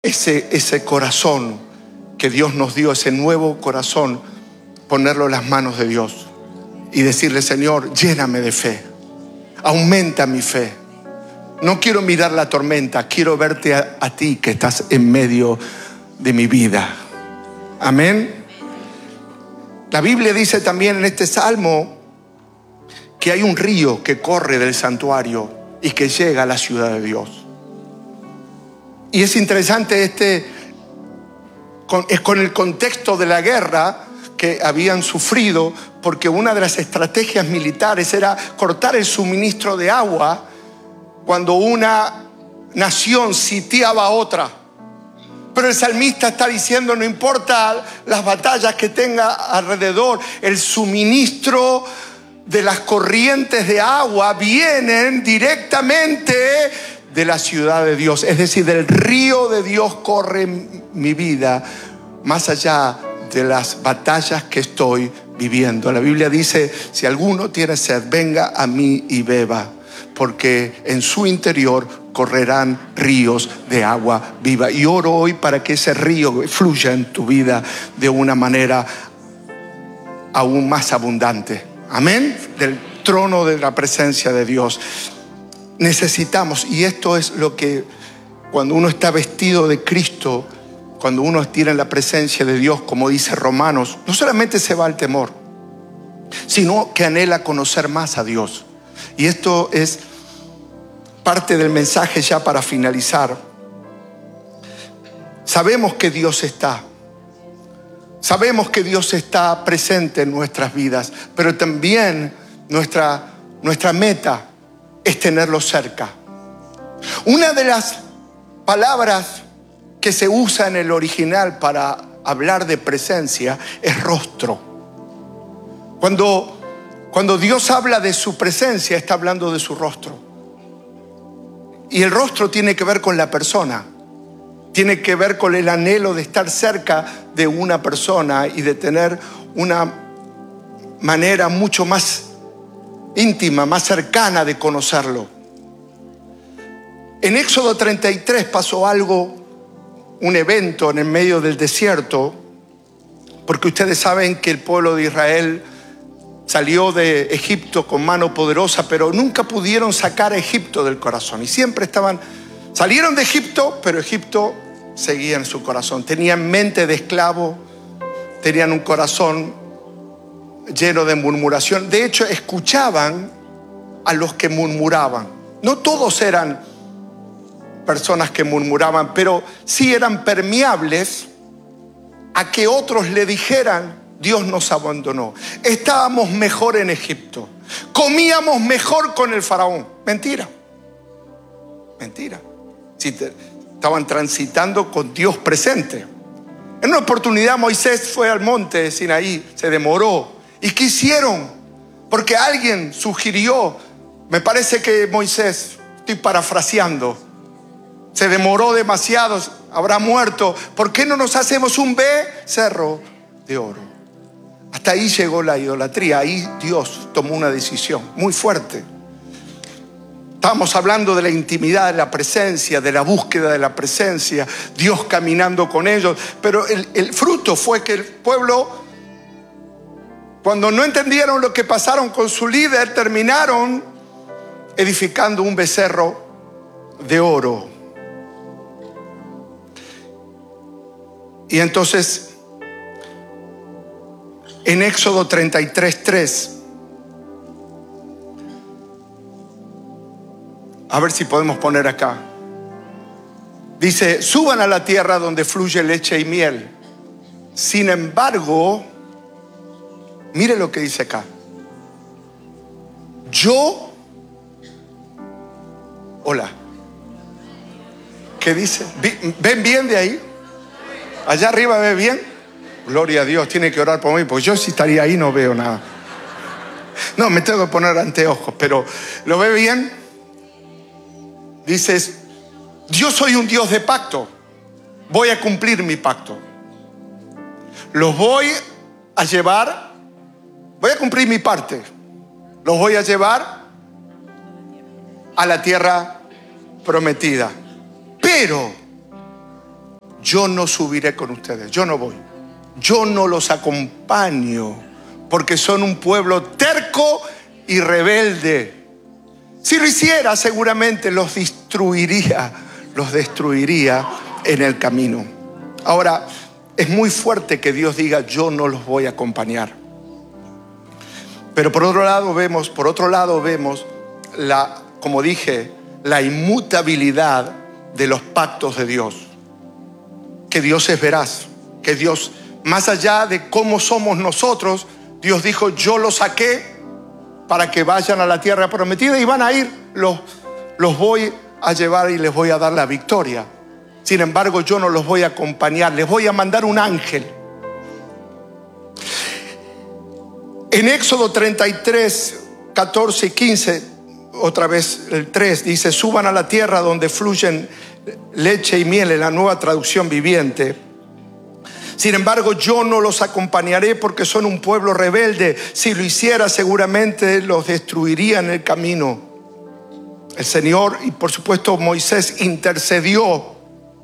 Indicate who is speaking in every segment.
Speaker 1: ese corazón que Dios nos dio, ese nuevo corazón, ponerlo en las manos de Dios y decirle: Señor, lléname de fe, aumenta mi fe. No quiero mirar la tormenta, quiero verte a ti que estás en medio de mi vida. Amén. La Biblia dice también en este salmo que hay un río que corre del santuario y que llega a la ciudad de Dios. Y es interesante con el contexto de la guerra que habían sufrido, porque una de las estrategias militares era cortar el suministro de agua cuando una nación sitiaba a otra. Pero el salmista está diciendo: no importa las batallas que tenga alrededor, el suministro de las corrientes de agua vienen directamente de la ciudad de Dios. Es decir, del río de Dios corre mi vida, más allá de las batallas que estoy viviendo. La Biblia dice: si alguno tiene sed, venga a mí y beba, porque en su interior correrán ríos de agua viva. Y oro hoy para que ese río fluya en tu vida de una manera aún más abundante. Amén. Del trono de la presencia de Dios. Necesitamos, y esto es lo que, cuando uno está vestido de Cristo, cuando uno tiene la presencia de Dios, como dice Romanos, no solamente se va el temor, sino que anhela conocer más a Dios. Y esto es parte del mensaje ya para finalizar. Sabemos que Dios está. Sabemos que Dios está presente en nuestras vidas, pero también nuestra meta es tenerlo cerca. Una de las palabras que se usa en el original para hablar de presencia es rostro. Cuando Dios habla de su presencia, está hablando de su rostro. Y el rostro tiene que ver con la persona. Tiene que ver con el anhelo de estar cerca de una persona y de tener una manera mucho más íntima, más cercana de conocerlo. En Éxodo 33 pasó algo, un evento en el medio del desierto, porque ustedes saben que el pueblo de Israel salió de Egipto con mano poderosa, pero nunca pudieron sacar a Egipto del corazón. Y siempre salieron de Egipto, pero Egipto seguía en su corazón. Tenían mente de esclavo, tenían un corazón lleno de murmuración. De hecho, escuchaban a los que murmuraban. No todos eran personas que murmuraban, pero sí eran permeables a que otros le dijeran: Dios nos abandonó. Estábamos mejor en Egipto. Comíamos mejor con el faraón. Mentira. Mentira. Estaban transitando con Dios presente. En una oportunidad Moisés fue al monte Sinaí, se demoró. ¿Y qué hicieron? Porque alguien sugirió, me parece que Moisés, estoy parafraseando, se demoró demasiado, habrá muerto. ¿Por qué no nos hacemos un becerro de oro? Hasta ahí llegó la idolatría. Ahí Dios tomó una decisión muy fuerte. Estábamos hablando de la intimidad, de la presencia, de la búsqueda de la presencia, Dios caminando con ellos. Pero el fruto fue que el pueblo, cuando no entendieron lo que pasaron con su líder, terminaron edificando un becerro de oro. Y entonces, en Éxodo 33:3, a ver si podemos poner acá, dice: suban a la tierra donde fluye leche y miel. Sin embargo, mire lo que dice acá: hola, ¿qué dice? ¿Ven bien de ahí? Allá arriba, ¿ve bien? Gloria a Dios, tiene que orar por mí, porque yo si estaría ahí no veo nada. No, me tengo que poner anteojos, pero ¿lo ve bien? Dices: yo soy un Dios de pacto, voy a cumplir mi pacto. Los voy a llevar, voy a cumplir mi parte. Los voy a llevar a la tierra prometida. Pero yo no subiré con ustedes, yo no voy. Yo no los acompaño porque son un pueblo terco y rebelde. Si lo hiciera, seguramente los destruiría en el camino. Ahora, es muy fuerte que Dios diga, yo no los voy a acompañar. Pero por otro lado vemos como dije, la inmutabilidad de los pactos de Dios. Que Dios es veraz, que Dios, más allá de cómo somos nosotros, Dios dijo, yo los saqué para que vayan a la tierra prometida y van a ir, los voy a llevar y les voy a dar la victoria. Sin embargo, yo no los voy a acompañar, les voy a mandar un ángel. En Éxodo 33, 14 y 15, otra vez el 3, dice, suban a la tierra donde fluyen leche y miel, en la Nueva Traducción Viviente. Sin embargo, yo no los acompañaré porque son un pueblo rebelde. Si lo hiciera, seguramente los destruiría en el camino. El Señor, y por supuesto Moisés, intercedió.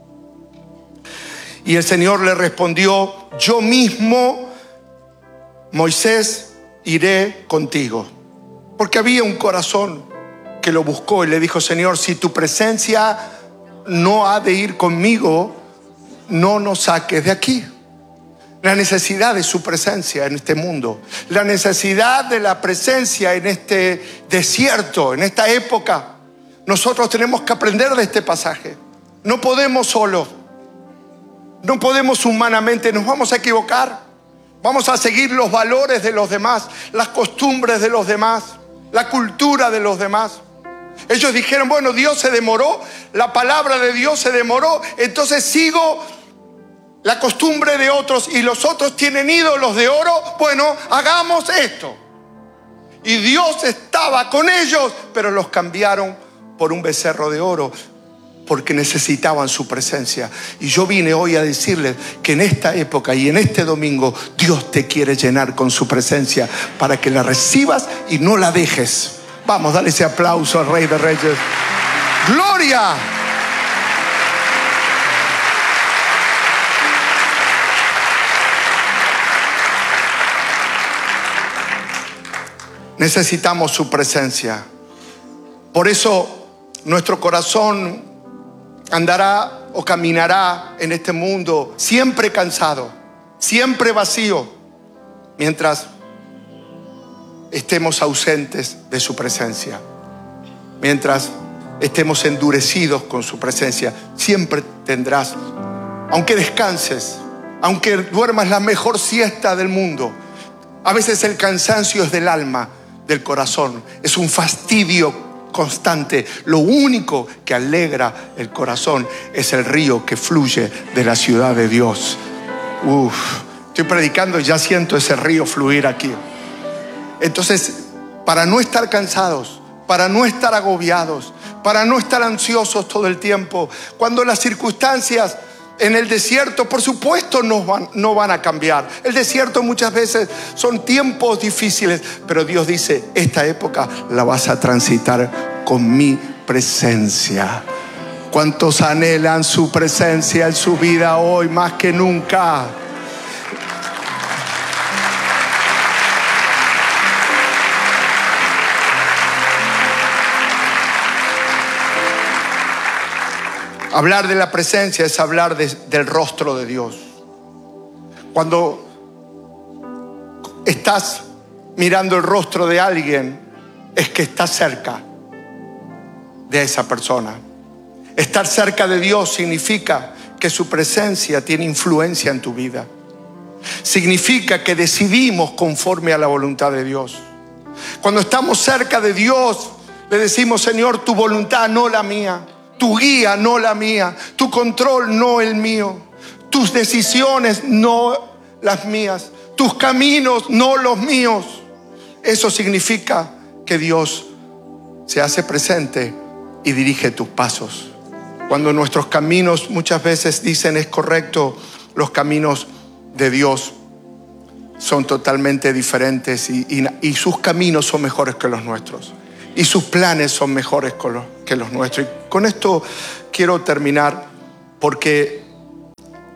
Speaker 1: Y el Señor le respondió, yo mismo, Moisés, iré contigo. Porque había un corazón que lo buscó y le dijo, Señor, si tu presencia no ha de ir conmigo, no nos saques de aquí. La necesidad de su presencia en este mundo, la necesidad de la presencia en este desierto, en esta época. Nosotros tenemos que aprender de este pasaje. No podemos solos, no podemos humanamente, nos vamos a equivocar. Vamos a seguir los valores de los demás, las costumbres de los demás, la cultura de los demás. Ellos dijeron, bueno, Dios se demoró, la palabra de Dios se demoró, entonces sigo la costumbre de otros y los otros tienen ídolos de oro, bueno, hagamos esto. Y Dios estaba con ellos, pero los cambiaron por un becerro de oro porque necesitaban su presencia. Y yo vine hoy a decirles que en esta época y en este domingo Dios te quiere llenar con su presencia para que la recibas y no la dejes. Vamos, dale ese aplauso al Rey de Reyes. ¡Gloria! Necesitamos su presencia. Por eso nuestro corazón andará o caminará en este mundo siempre cansado, siempre vacío, mientras estemos ausentes de su presencia, mientras estemos endurecidos con su presencia. Siempre tendrás, aunque descanses, aunque duermas la mejor siesta del mundo, a veces el cansancio es del alma, del corazón, es un fastidio constante. Lo único que alegra el corazón es el río que fluye de la ciudad de Dios. Estoy predicando y ya siento ese río fluir aquí. Entonces, para no estar cansados, para no estar agobiados, para no estar ansiosos todo el tiempo, cuando las circunstancias en el desierto, por supuesto, no van a cambiar. El desierto muchas veces son tiempos difíciles, pero Dios dice, esta época la vas a transitar con mi presencia. ¿Cuántos anhelan su presencia en su vida hoy más que nunca? Hablar de la presencia es hablar del rostro de Dios. Cuando estás mirando el rostro de alguien, es que estás cerca de esa persona. Estar cerca de Dios significa que su presencia tiene influencia en tu vida. Significa que decidimos conforme a la voluntad de Dios. Cuando estamos cerca de Dios, le decimos, Señor, tu voluntad, no la mía. Tu guía, no la mía. Tu control, no el mío. Tus decisiones, no las mías. Tus caminos, no los míos. Eso significa que Dios se hace presente y dirige tus pasos. Cuando nuestros caminos muchas veces dicen es correcto, los caminos de Dios son totalmente diferentes y sus caminos son mejores que los nuestros. Y sus planes son mejores que los nuestros. Y con esto quiero terminar, porque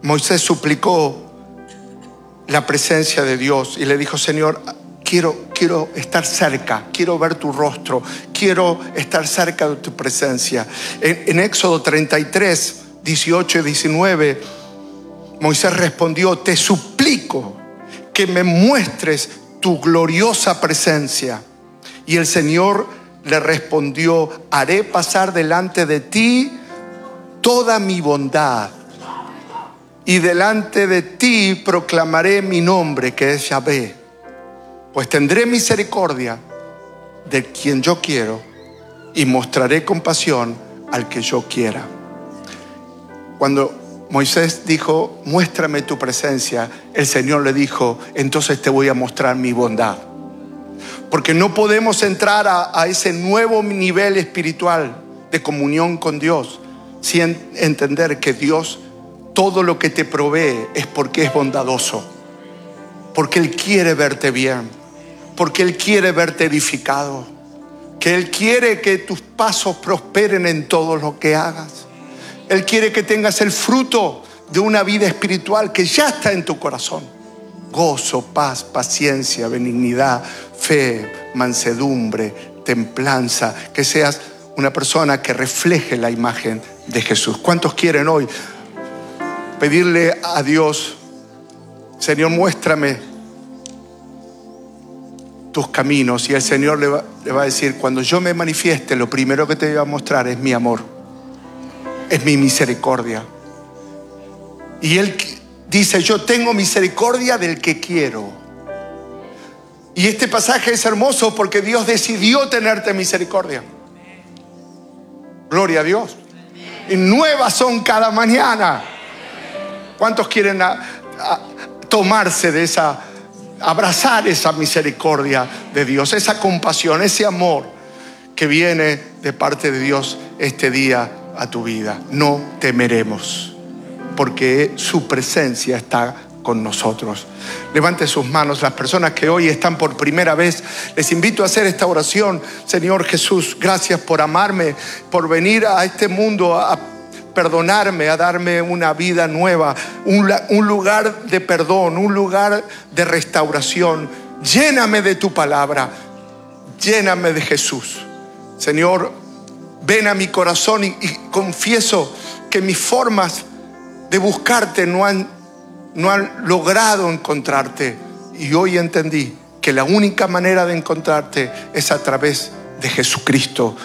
Speaker 1: Moisés suplicó la presencia de Dios y le dijo: Señor, quiero estar cerca, quiero ver tu rostro, quiero estar cerca de tu presencia. En Éxodo 33, 18 y 19, Moisés respondió: te suplico que me muestres tu gloriosa presencia. Y el Señor le respondió: haré pasar delante de ti toda mi bondad, y delante de ti proclamaré mi nombre, que es Yahvé. Pues tendré misericordia de quien yo quiero y mostraré compasión al que yo quiera. Cuando Moisés dijo: muéstrame tu presencia, el Señor le dijo: entonces te voy a mostrar mi bondad. Porque no podemos entrar a ese nuevo nivel espiritual de comunión con Dios sin entender que Dios, todo lo que te provee es porque es bondadoso, porque Él quiere verte bien, porque Él quiere verte edificado, que Él quiere que tus pasos prosperen en todo lo que hagas. Él quiere que tengas el fruto de una vida espiritual que ya está en tu corazón: gozo, paz, paciencia, benignidad, fe, mansedumbre, templanza. Que seas una persona que refleje la imagen de Jesús. ¿Cuántos quieren hoy pedirle a Dios: Señor, muéstrame tus caminos? Y el Señor le va a decir: cuando yo me manifieste, lo primero que te voy a mostrar es mi amor, es mi misericordia. Y Él dice: yo tengo misericordia del que quiero. Y este pasaje es hermoso porque Dios decidió tenerte misericordia. Gloria a Dios. Y nuevas son cada mañana. ¿Cuántos quieren tomarse de esa, abrazar esa misericordia de Dios, esa compasión, ese amor que viene de parte de Dios este día a tu vida? No temeremos, porque su presencia está con nosotros. Levante sus manos. Las personas que hoy están por primera vez, les invito a hacer esta oración. Señor Jesús, gracias por amarme, por venir a este mundo a perdonarme, a darme una vida nueva, un lugar de perdón, un lugar de restauración. Lléname de tu palabra, lléname de Jesús. Señor, ven a mi corazón y confieso que mis formas de buscarte no han logrado encontrarte. Y hoy entendí que la única manera de encontrarte es a través de Jesucristo,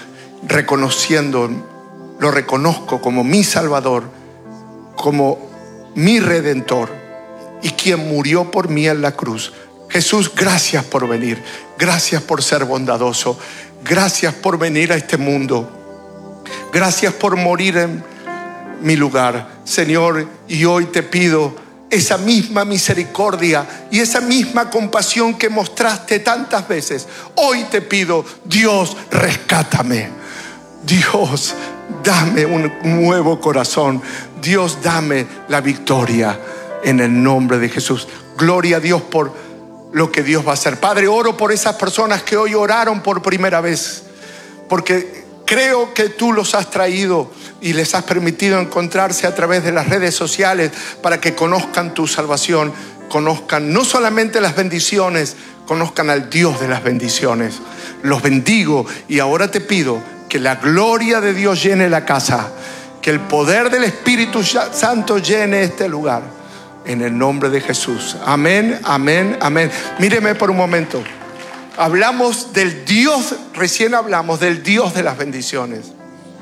Speaker 1: lo reconozco como mi Salvador, como mi Redentor y quien murió por mí en la cruz. Jesús, gracias por venir, gracias por ser bondadoso, gracias por venir a este mundo, gracias por morir en mi lugar, Señor. Y hoy te pido esa misma misericordia y esa misma compasión que mostraste tantas veces. Hoy te pido: Dios, rescátame. Dios, dame un nuevo corazón. Dios, dame la victoria en el nombre de Jesús. Gloria a Dios por lo que Dios va a hacer. Padre, oro por esas personas que hoy oraron por primera vez, porque creo que tú los has traído y les has permitido encontrarse a través de las redes sociales para que conozcan tu salvación, conozcan no solamente las bendiciones, conozcan al Dios de las bendiciones. Los bendigo y ahora te pido que la gloria de Dios llene la casa, que el poder del Espíritu Santo llene este lugar, en el nombre de Jesús. Amén, amén, amén. Míreme por un momento. Hablamos del Dios, recién hablamos del Dios de las bendiciones.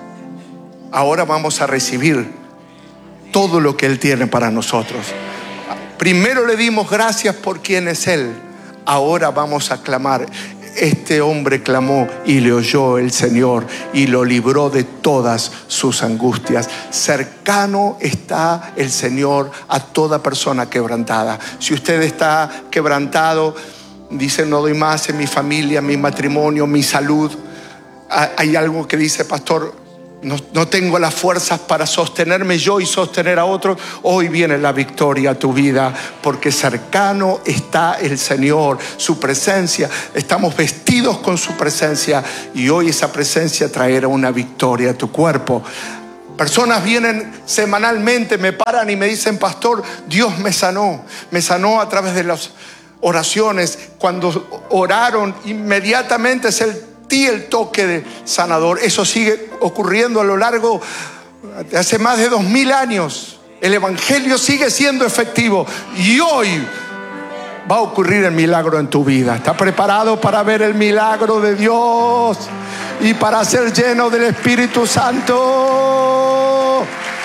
Speaker 1: Ahora vamos a recibir todo lo que Él tiene para nosotros. Primero le dimos gracias por quién es Él. Ahora vamos a clamar. Este hombre clamó y le oyó el Señor y lo libró de todas sus angustias. Cercano está el Señor a toda persona quebrantada. Si usted está quebrantado, dice: no doy más en mi familia, mi matrimonio, mi salud. Hay algo que dice: pastor, no tengo las fuerzas para sostenerme yo y sostener a otros. Hoy viene la victoria a tu vida, porque cercano está el Señor, su presencia. Estamos vestidos con su presencia y hoy esa presencia traerá una victoria a tu cuerpo. Personas vienen semanalmente, me paran y me dicen: pastor, Dios me sanó a través de las oraciones. Cuando oraron, inmediatamente sentí el toque de sanador. Eso sigue ocurriendo a lo largo de hace más de 2000 años. El evangelio sigue siendo efectivo y hoy va a ocurrir el milagro en tu vida. ¿Estás preparado para ver el milagro de Dios y para ser lleno del Espíritu Santo?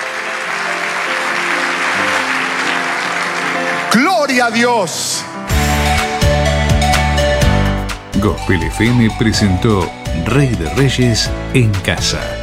Speaker 1: ¡Gloria a Dios!
Speaker 2: Gospel FM presentó Rey de Reyes en Casa.